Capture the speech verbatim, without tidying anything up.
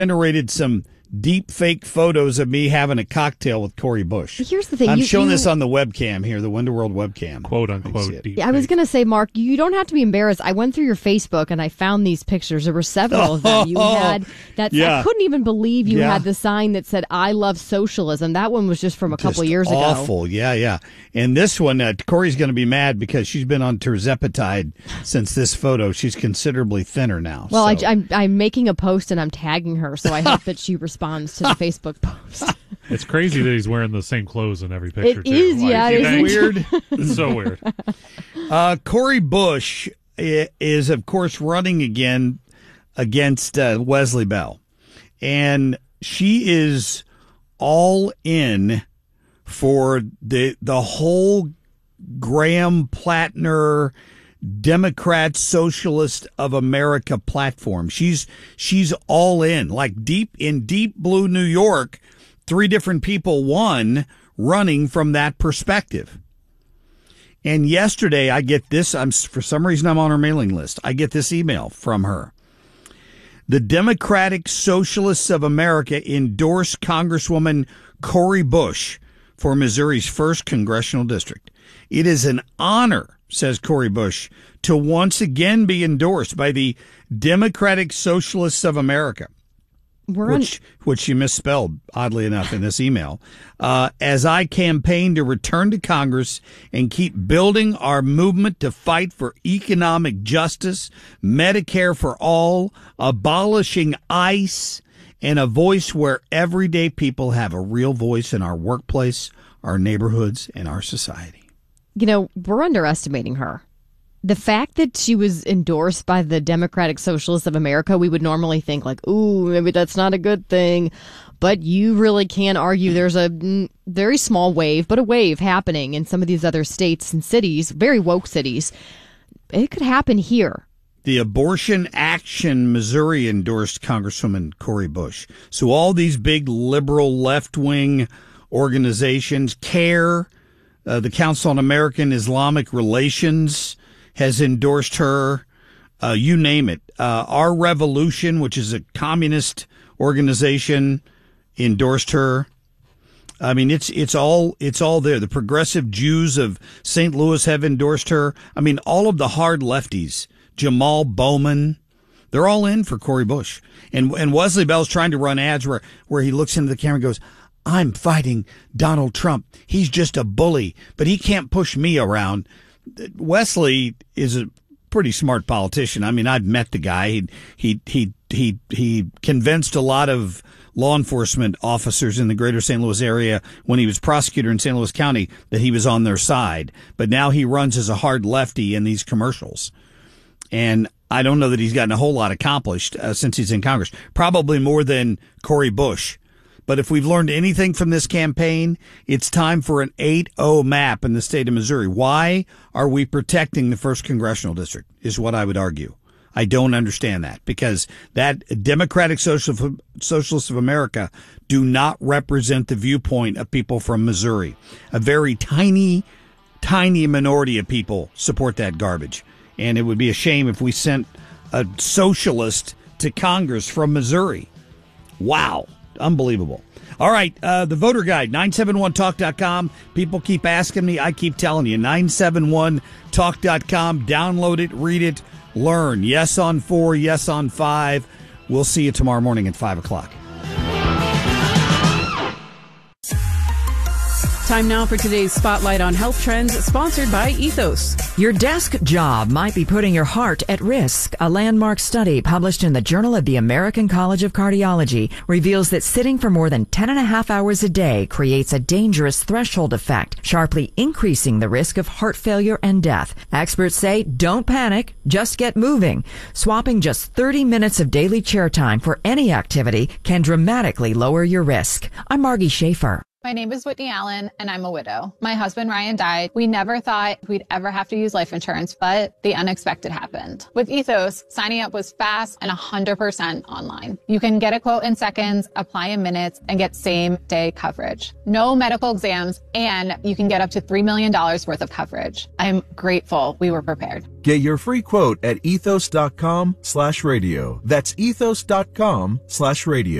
generated some deep fake photos of me having a cocktail with Cori Bush. Here's the thing. I'm you, showing you, this on the webcam here, the Winter World webcam. Quote unquote deep yeah, I was going to say, Mark, you don't have to be embarrassed. I went through your Facebook and I found these pictures. There were several of them. You had that. Yeah. I couldn't even believe you Yeah. had the sign that said, "I love socialism." That one was just from a Just couple years awful. ago. Awful. Yeah, yeah. And this one, uh, Corey's going to be mad because she's been on terzepatide since this photo. She's considerably thinner now. Well, so. I, I'm, I'm making a post and I'm tagging her, so I hope that she responds to the Facebook post. It's crazy that he's wearing the same clothes in every picture, It too. is, yeah, you isn't think? it? Weird. It's so weird. Uh, Cori Bush i- is, of course, running again against uh, Wesley Bell. And she is all in for the the whole Graham Plattner Democrat Socialist of America platform. She's she's all in. Like deep in deep blue New York, three different people won running from that perspective. And yesterday I get this, I'm for some reason I'm on her mailing list. I get this email from her. The Democratic Socialists of America endorse Congresswoman Cori Bush for Missouri's first congressional district. It is an honor, says Cori Bush, to once again be endorsed by the Democratic Socialists of America, We're on, which which she misspelled, oddly enough, in this email, uh, as I campaign to return to Congress and keep building our movement to fight for economic justice, Medicare for all, abolishing ICE, and a voice where everyday people have a real voice in our workplace, our neighborhoods, and our society. you know, we're underestimating her. The fact that she was endorsed by the Democratic Socialists of America, we would normally think like, ooh, maybe that's not a good thing. But you really can't argue there's a mm, very small wave, but a wave happening in some of these other states and cities, very woke cities. It could happen here. The Abortion Action Missouri endorsed Congresswoman Cori Bush. So all these big liberal left-wing organizations, CARE, uh, the Council on American Islamic Relations has endorsed her. Uh, you name it. Uh, Our Revolution, which is a communist organization, endorsed her. I mean, it's it's all it's all there. The Progressive Jews of Saint Louis have endorsed her. I mean, all of the hard lefties, Jamal Bowman, they're all in for Cori Bush. And and Wesley Bell's trying to run ads where, where he looks into the camera and goes, I'm fighting Donald Trump. He's just a bully, but he can't push me around. Wesley is a pretty smart politician. I mean, I've met the guy. He he he he he convinced a lot of law enforcement officers in the greater Saint Louis area when he was prosecutor in Saint Louis County that he was on their side. But now he runs as a hard lefty in these commercials. And I don't know that he's gotten a whole lot accomplished uh, since he's in Congress. Probably more than Cori Bush. But if we've learned anything from this campaign, it's time for an eight oh map in the state of Missouri. Why are we protecting the first congressional district is what I would argue. I don't understand that because that Democratic Social, Socialists of America do not represent the viewpoint of people from Missouri. A very tiny, tiny minority of people support that garbage. And it would be a shame if we sent a socialist to Congress from Missouri. Wow. Unbelievable. All right. Uh, the voter guide, nine seven one talk dot com. People keep asking me. I keep telling you. nine seven one talk dot com. Download it, read it, learn. Yes on four, yes on five. We'll see you tomorrow morning at five o'clock. Time now for today's Spotlight on Health Trends, sponsored by Ethos. Your desk job might be putting your heart at risk. A landmark study published in the Journal of the American College of Cardiology reveals that sitting for more than ten and a half hours a day creates a dangerous threshold effect, sharply increasing the risk of heart failure and death. Experts say don't panic, just get moving. Swapping just thirty minutes of daily chair time for any activity can dramatically lower your risk. I'm Margie Schaefer. My name is Whitney Allen, and I'm a widow. My husband, Ryan, died. We never thought we'd ever have to use life insurance, but the unexpected happened. With Ethos, signing up was fast and one hundred percent online. You can get a quote in seconds, apply in minutes, and get same-day coverage. No medical exams, and you can get up to three million dollars worth of coverage. I'm grateful we were prepared. Get your free quote at ethos.com slash radio. That's ethos.com slash radio.